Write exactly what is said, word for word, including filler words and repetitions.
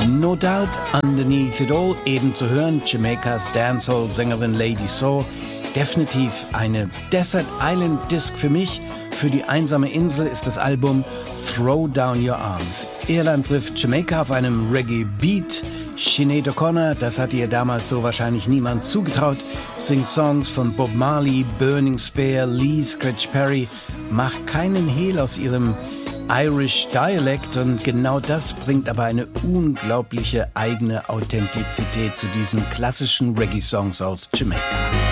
No Doubt Underneath It All, eben zu hören, Jamaikas Dancehall-Sängerin Lady Soul. Definitiv eine Desert Island Disc für mich. Für die einsame Insel ist das Album Throw Down Your Arms. Irland trifft Jamaika auf einem Reggae-Beat. Sinead O'Connor, das hatte ihr damals so wahrscheinlich niemand zugetraut, singt Songs von Bob Marley, Burning Spear, Lee Scratch Perry, macht keinen Hehl aus ihrem Irish Dialect und genau das bringt aber eine unglaubliche eigene Authentizität zu diesen klassischen Reggae-Songs aus Jamaika.